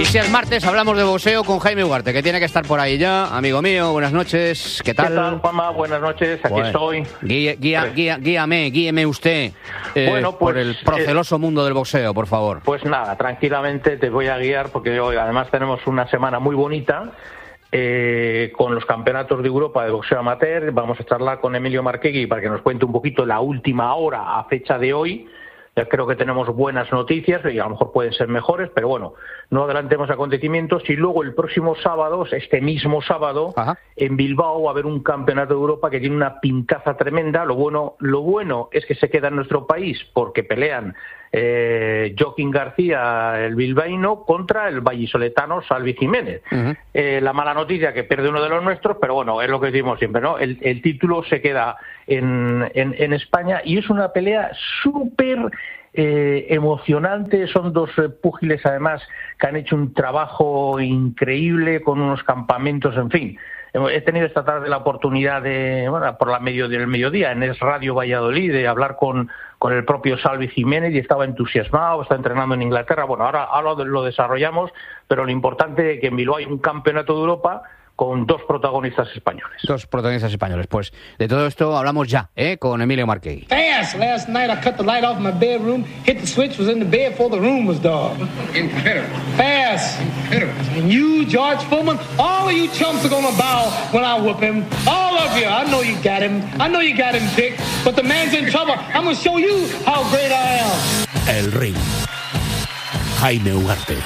Y si es martes, hablamos de boxeo con Jaime Ugarte, que tiene que estar por ahí ya. Amigo mío, buenas noches. ¿Qué tal? ¿Qué tal, Juanma? Buenas noches, aquí bueno, estoy. Guía, guía, guía, guíame, guíeme usted eh, bueno, pues, por el proceloso eh, mundo del boxeo, por favor. Pues nada, tranquilamente te voy a guiar, porque hoy además tenemos una semana muy bonita. Eh, con los campeonatos de Europa de boxeo amateur. Vamos a charlar con Emilio Marchegui para que nos cuente un poquito la última hora a fecha de hoy. Ya creo que tenemos buenas noticias y a lo mejor pueden ser mejores, pero bueno, no adelantemos acontecimientos. Y luego el próximo sábado, este mismo sábado, Ajá. en Bilbao va a haber un campeonato de Europa que tiene una pintaza tremenda. Lo bueno, lo bueno es que se queda en nuestro país porque pelean eh, Joaquín García, el bilbaíno, contra el vallisoletano Salvi Jiménez. Uh-huh. Eh, la mala noticia que pierde uno de los nuestros, pero bueno, es lo que decimos siempre, ¿no? El, el título se queda en, en, en España y es una pelea súper eh, emocionante. Son dos eh, púgiles, además, que han hecho un trabajo increíble con unos campamentos, en fin. He tenido esta tarde la oportunidad de, bueno, por la medio del mediodía, en Es Radio Valladolid, de hablar con, con el propio Salvi Jiménez y estaba entusiasmado, está entrenando en Inglaterra. Bueno, ahora, ahora lo desarrollamos, pero lo importante es que en Bilbao hay un campeonato de Europa con dos protagonistas españoles. Dos protagonistas españoles. Pues de todo esto hablamos ya, ¿eh? Con Emilio Marchegui. Fast! Last night I cut the light off my bedroom, hit the switch, was in the bed before the room was dark. Incredible. Fast! Incredible. And you, George Foreman, all of you chumps are gonna bow when I whoop him. All of you. I know you got him. I know you got him, Dick. But the man's in trouble. I'm gonna show you how great I am. El Ring. Jaime Ugarte.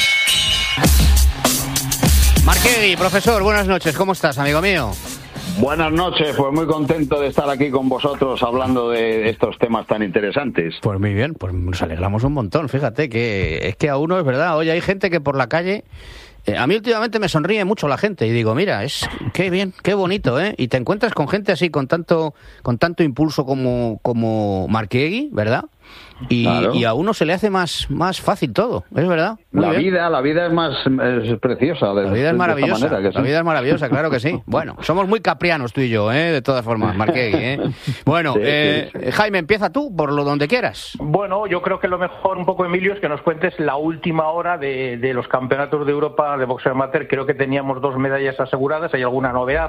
Marchegui, profesor, buenas noches. ¿Cómo estás, amigo mío? Buenas noches, pues muy contento de estar aquí con vosotros hablando de estos temas tan interesantes. Pues muy bien, pues nos alegramos un montón. Fíjate que es que a uno es verdad. Oye, hay gente que por la calle... Eh, a mí últimamente me sonríe mucho la gente y digo, mira, es qué bien, qué bonito, ¿eh? Y te encuentras con gente así, con tanto con tanto impulso como, como Marchegui, ¿verdad? Y, claro. y a uno se le hace más, más fácil todo, es verdad. Muy la bien. vida, la vida es más es preciosa. De, la vida es maravillosa, manera, la sí. vida es maravillosa, claro que sí. Bueno, somos muy caprianos tú y yo, ¿eh? De todas formas, Marchegui, ¿eh? Bueno, sí, eh, sí, sí. Jaime, empieza tú por lo donde quieras. Bueno, yo creo que lo mejor un poco, Emilio, es que nos cuentes la última hora de, de los campeonatos de Europa de boxeo amateur. Creo que teníamos dos medallas aseguradas. ¿Hay alguna novedad?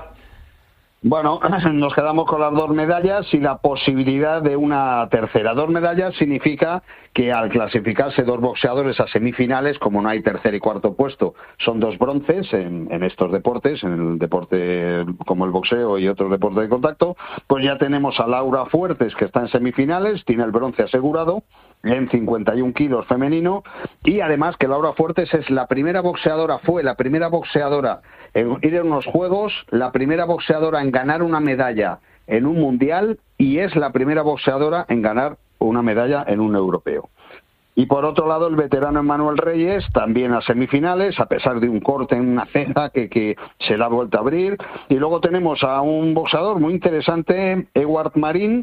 Bueno, nos quedamos con las dos medallas y la posibilidad de una tercera. Dos medallas significa que al clasificarse dos boxeadores a semifinales, como no hay tercer y cuarto puesto, son dos bronces en, en estos deportes, en el deporte como el boxeo y otros deportes de contacto, pues ya tenemos a Laura Fuertes, que está en semifinales, tiene el bronce asegurado en cincuenta y un kilos femenino, y además que Laura Fuertes es la primera boxeadora, fue la primera boxeadora en ir a unos juegos, la primera boxeadora en ganar una medalla en un mundial y es la primera boxeadora en ganar una medalla en un europeo. Y por otro lado, el veterano Emmanuel Reyes, también a semifinales, a pesar de un corte en una ceja que, que se la ha vuelto a abrir. Y luego tenemos a un boxeador muy interesante, Edward Marín,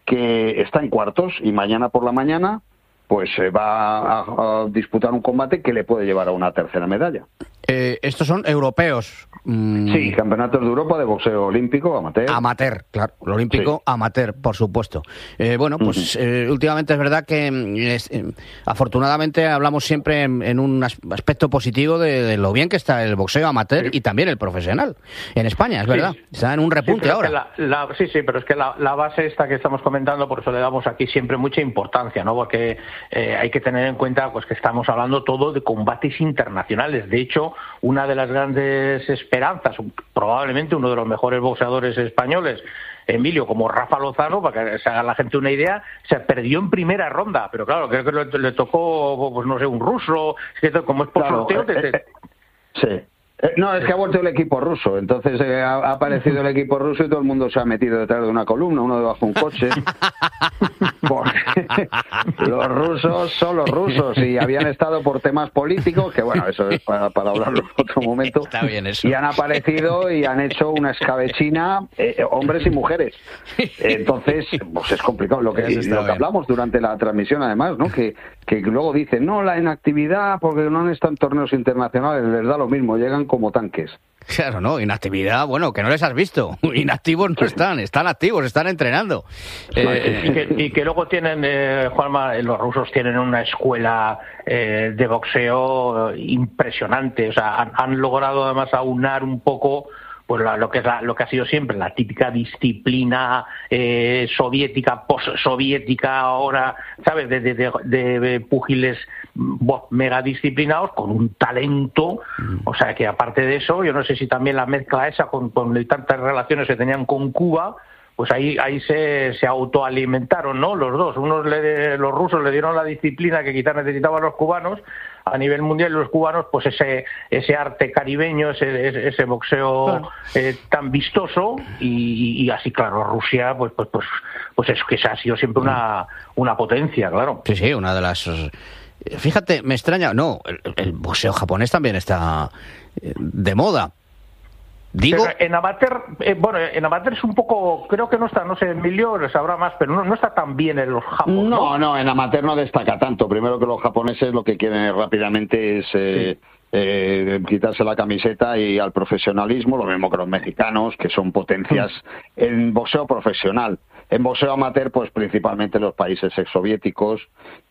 que está en cuartos y mañana por la mañana pues se va a, a disputar un combate que le puede llevar a una tercera medalla. Eh, estos son europeos. Mm. Sí, campeonatos de Europa de boxeo olímpico, amateur. Amateur, claro, el olímpico sí. amateur, por supuesto. Eh, bueno, pues uh-huh. eh, últimamente es verdad que es, eh, afortunadamente hablamos siempre en, en un aspecto positivo de, de lo bien que está el boxeo amateur sí. y también el profesional en España, es sí. verdad. Está en un repunte sí, ahora. La, la, sí, sí, pero es que la, la base esta que estamos comentando, por eso le damos aquí siempre mucha importancia, ¿no? Porque eh, hay que tener en cuenta pues que estamos hablando todo de combates internacionales. De hecho, una de las grandes esperanzas, probablemente uno de los mejores boxeadores españoles, Emilio, como Rafa Lozano, para que se haga la gente una idea, se perdió en primera ronda, pero claro, creo que le, le tocó, pues no sé, un ruso, es que como es por claro, sorteo... Eh, eh, sí. Eh, no, es que ha vuelto el equipo ruso, entonces eh, ha, ha aparecido el equipo ruso y todo el mundo se ha metido detrás de una columna, uno debajo de un coche. Porque los rusos son los rusos y habían estado por temas políticos, que bueno, eso es para, para hablarlo en otro momento. Está bien eso. Y han aparecido y han hecho una escabechina, eh, hombres y mujeres. Entonces, pues es complicado. Lo que, lo que hablamos durante la transmisión, además, ¿no? Que, que luego dicen, no, la inactividad, porque no están en torneos internacionales, les da lo mismo, llegan como tanques. Claro, no, inactividad, bueno, que no les has visto. Inactivos no están, están activos, están entrenando. Eh, y, que, y que luego tienen, eh, Juanma, los rusos tienen una escuela eh, de boxeo impresionante. O sea, han, han logrado además aunar un poco pues la, lo que es la, lo que ha sido siempre la típica disciplina eh, soviética, post-soviética ahora, ¿sabes? De, de, de, de púgiles bo, mega disciplinados con un talento, o sea que aparte de eso, yo no sé si también la mezcla esa con, con tantas relaciones que tenían con Cuba, pues ahí ahí se, se autoalimentaron, ¿no? Los dos, unos le, los rusos le dieron la disciplina que quizás necesitaban los cubanos a nivel mundial, los cubanos pues ese ese arte caribeño, ese ese boxeo claro. eh, tan vistoso y, y así claro, Rusia pues pues pues pues es que ha sido siempre una una potencia, claro. Sí, sí, una de las. Fíjate, me extraña, no, el, el boxeo japonés también está de moda. Digo, pero en amateur, eh, bueno, en amateur es un poco, creo que no está, no sé, Emilio lo sabrá más, pero no, no está tan bien en los japoneses. No, no, en amateur no destaca tanto. Primero que los japoneses lo que quieren rápidamente es eh, sí. eh, quitarse la camiseta y al profesionalismo, lo mismo que los mexicanos, que son potencias mm. en boxeo profesional. En boxeo amateur, pues principalmente los países exsoviéticos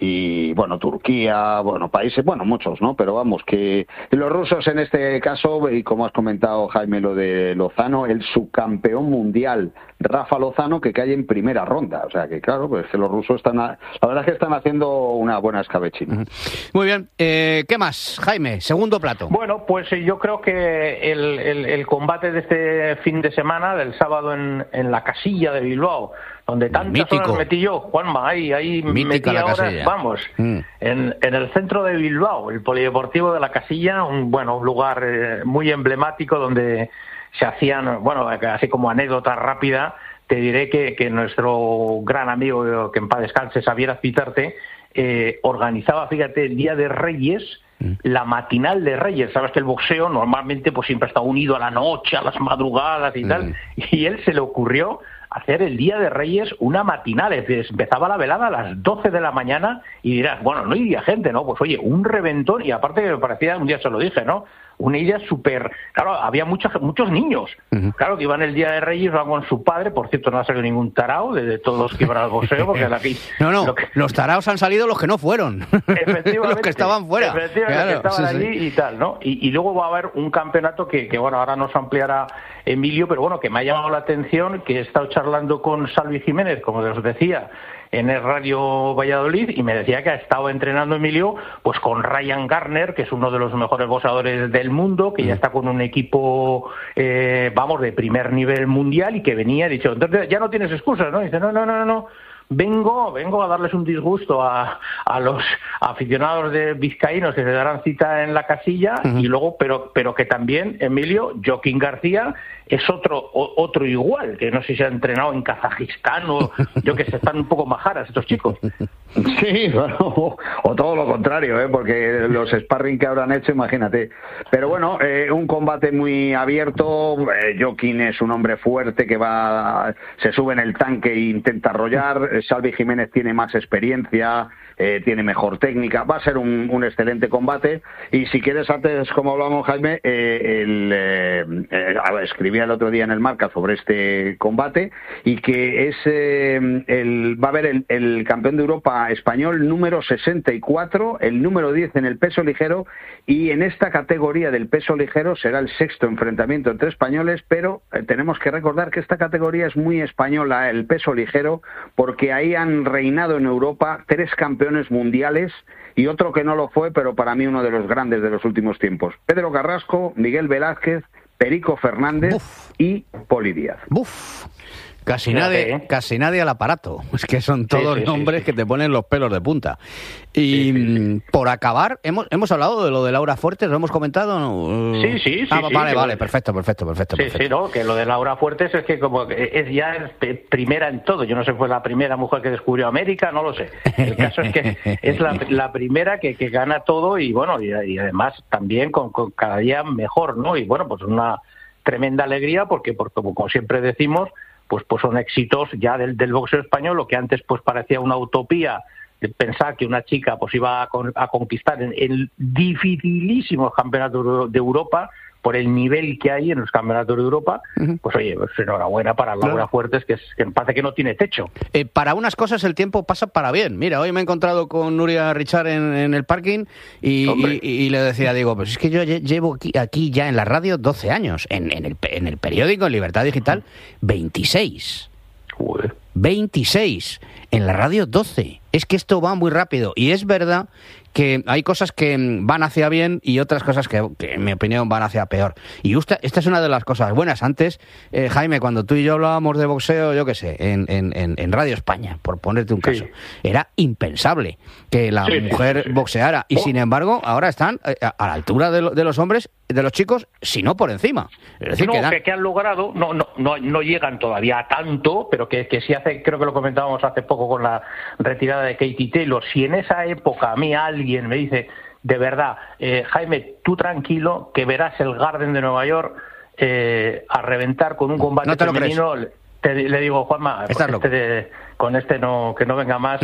y, bueno, Turquía, bueno, países, bueno, muchos, ¿no? Pero vamos, que los rusos en este caso, y como has comentado, Jaime, lo de Lozano, el subcampeón mundial, Rafa Lozano, que cae en primera ronda. O sea que, claro, pues que los rusos están, a, la verdad es que están haciendo una buena escabechina. Muy bien. Eh, ¿Qué más, Jaime? Segundo plato. Bueno, pues yo creo que el, el, el combate de este fin de semana, del sábado en, en la Casilla de Bilbao, donde tantas Mítico. horas metí yo, Juanma, ahí, ahí Mítica metí horas, Casilla. vamos, mm. en, en el centro de Bilbao, el Polideportivo de la Casilla, un bueno un lugar eh, muy emblemático donde se hacían, bueno, así como anécdota rápida, te diré que, que nuestro gran amigo, que en paz descanse, Xavier Azpitarte, eh, organizaba, fíjate, el Día de Reyes, mm. la matinal de Reyes. Sabes que el boxeo normalmente pues siempre está unido a la noche, a las madrugadas y mm. tal, y él se le ocurrió hacer el Día de Reyes una matinal, es decir, empezaba la velada a las doce de la mañana y dirás, bueno, no iría gente, ¿no? Pues oye, un reventón, y aparte me parecía, un día se lo dije, ¿no? Una idea súper... Claro, había muchos muchos niños, uh-huh. claro, que iban el Día de Reyes, van con su padre, por cierto, no ha salido ningún tarao de, de todos los que iban al boxeo, porque la que... No, no, que... los taraos han salido los que no fueron, efectivamente, los que estaban fuera. Efectivamente, claro, los que estaban sí, allí sí. y tal, ¿no? Y, y luego va a haber un campeonato que, que, bueno, ahora nos ampliará Emilio, pero bueno, que me ha llamado la atención, que he estado charlando con Salvi Jiménez, como os decía, en el Radio Valladolid, y me decía que ha estado entrenando Emilio pues con Ryan Garner, que es uno de los mejores boxeadores del mundo, que ya está con un equipo eh, vamos, de primer nivel mundial, y que venía, he dicho, entonces ya no tienes excusas, ¿no? Y dice, no, no, no, no, vengo vengo a darles un disgusto a, a los aficionados de vizcaínos que se darán cita en la Casilla, uh-huh. y luego, pero pero que también, Emilio, Joaquín García es otro o, otro igual, que no sé si se ha entrenado en Kazajistán o yo que sé, están un poco majaras estos chicos. Sí, bueno, o, o todo lo contrario, ¿eh? Porque los sparring que habrán hecho, imagínate. Pero bueno, eh, un combate muy abierto. eh, Joaquín es un hombre fuerte que va, se sube en el tanque e intenta arrollar. Salvi Jiménez tiene más experiencia, eh, tiene mejor técnica. Va a ser un, un excelente combate. Y si quieres, antes, como hablamos, Jaime, eh, el, eh, eh, escribí el otro día en el Marca sobre este combate, y que es eh, el, va a haber el, el campeón de Europa español número sesenta y cuatro, el número diez en el peso ligero, y en esta categoría del peso ligero será el sexto enfrentamiento entre españoles, pero eh, tenemos que recordar que esta categoría es muy española, el peso ligero, porque ahí han reinado en Europa tres campeones mundiales y otro que no lo fue, pero para mí uno de los grandes de los últimos tiempos: Pedro Carrasco, Miguel Velázquez, Perico Fernández Buf. y Poli Díaz. Buf. Casi nadie, ¿eh? casi nadie al aparato. Es que son todos sí, sí, nombres sí, sí. que te ponen los pelos de punta. Y sí, sí, sí. por acabar, ¿hemos, hemos hablado de lo de Laura Fuertes? ¿Lo hemos comentado? ¿No? Sí, sí, sí. Ah, sí vale, sí, vale, sí. perfecto, perfecto, perfecto. Sí, perfecto. sí, no, que lo de Laura Fuertes es que como es ya primera en todo. Yo no sé, fue la primera mujer que descubrió América, no lo sé. El caso es que es la, la primera que, que gana todo, y bueno, y, y además también con, con cada día mejor, ¿no? Y bueno, pues una tremenda alegría porque, porque como siempre decimos, pues pues son éxitos ya del, del boxeo español. Lo que antes pues parecía una utopía, de pensar que una chica pues iba a, con, a conquistar en el dificilísimo campeonato de Europa, por el nivel que hay en los campeonatos de Europa, uh-huh. pues oye, pues enhorabuena para Laura claro. Fuertes, que, es, que parece que no tiene techo. Eh, para unas cosas el tiempo pasa para bien. Mira, hoy me he encontrado con Nuria Richard en, en el parking y, y, y le decía, digo, pues es que yo llevo aquí, aquí ya en la radio doce años, en, en, el, en el periódico, en Libertad Digital, veintiséis. Uy. veintiséis, en la radio doce. Es que esto va muy rápido y es verdad que hay cosas que van hacia bien y otras cosas que, que en mi opinión, van hacia peor. Y esta, esta es una de las cosas buenas. Antes, eh, Jaime, cuando tú y yo hablábamos de boxeo, yo qué sé, en, en, en Radio España, por ponerte un caso, sí. era impensable que la sí, mujer sí, sí. boxeara. Y, oh. sin embargo, ahora están a, a la altura de, lo, de los hombres, de los chicos, si no por encima. Es decir, no, que, dan... que, que han logrado, no, no, no, no llegan todavía a tanto, pero que, que sí hace, creo que lo comentábamos hace poco con la retirada de Katie Taylor. Si en esa época a mí alguien me dice, de verdad, eh, Jaime, tú tranquilo, que verás el Garden de Nueva York eh, a reventar con un combate no te femenino, te, le digo, Juanma, este de, con este no, que no venga más.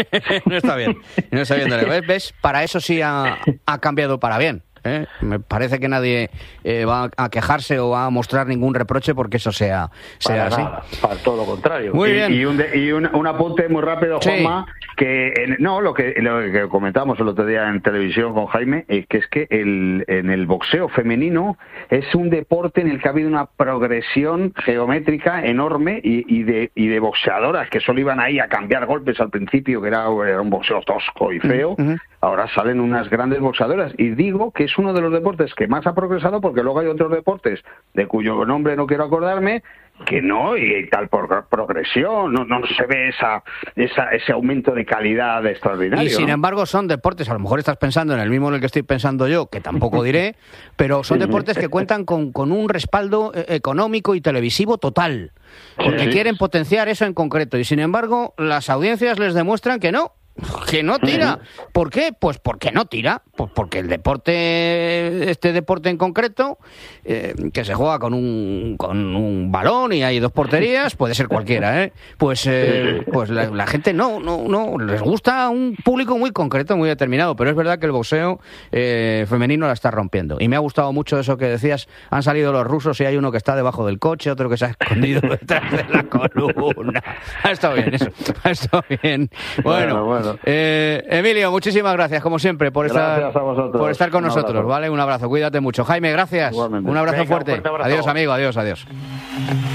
No está bien, no está bien. ¿Ves? ¿Ves? Para eso sí ha, ha cambiado para bien. ¿Eh? Me parece que nadie eh, va a quejarse o va a mostrar ningún reproche porque eso sea, sea para así. Nada, para todo lo contrario. Muy y, bien. Y, un, y un, un apunte muy rápido, Juanma, sí. que en, no, lo que, lo que comentamos el otro día en televisión con Jaime, es que es que el, en el boxeo femenino es un deporte en el que ha habido una progresión geométrica enorme y, y, de, y de boxeadoras que solo iban ahí a cambiar golpes al principio, que era, era un boxeo tosco y feo. Uh-huh. Ahora salen unas grandes boxeadoras y digo que es uno de los deportes que más ha progresado porque luego hay otros deportes de cuyo nombre no quiero acordarme que no, y tal por progresión no, no se ve esa, esa ese aumento de calidad extraordinario. Y sin ¿no? embargo son deportes, a lo mejor estás pensando en el mismo en el que estoy pensando yo, que tampoco diré, pero son deportes que cuentan con, con un respaldo económico y televisivo total, porque sí, sí. quieren potenciar eso en concreto, y sin embargo las audiencias les demuestran que no, que no tira. ¿Por qué? Pues porque no tira. Pues porque el deporte, este deporte en concreto, eh, que se juega con un con un balón y hay dos porterías, puede ser cualquiera, ¿eh? Pues eh, pues la, la gente no no no les gusta un público muy concreto, muy determinado. Pero es verdad que el boxeo eh, femenino la está rompiendo. Y me ha gustado mucho eso que decías. Han salido los rusos y hay uno que está debajo del coche, otro que se ha escondido detrás de la columna. Ha estado bien eso. Ha estado bien. Bueno. bueno, bueno. Eh, Emilio, muchísimas gracias, como siempre, por gracias estar, por estar con un nosotros, abrazo. ¿Vale? Un abrazo, cuídate mucho. Jaime, gracias. Igualmente. Un abrazo Venga, fuerte. Un abrazo. Adiós, amigo, adiós, adiós.